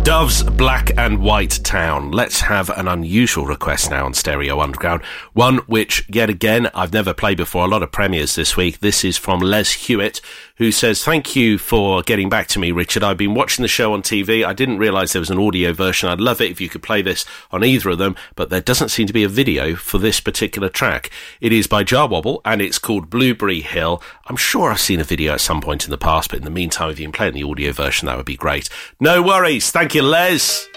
Dove's Black and White Town. Let's have an unusual request now on Stereo Underground. One which, yet again, I've never played before. A lot of premieres this week. This is from Les Hewitt, who says, "Thank you for getting back to me, Richard. I've been watching the show on TV. I didn't realise there was an audio version. I'd love it if you could play this on either of them, but there doesn't seem to be a video for this particular track. It is by Jar Wobble, and it's called Blueberry Hill. I'm sure I've seen a video at some point in the past, but in the meantime, if you can play in the audio version, that would be great. No worries. Thank you, Les."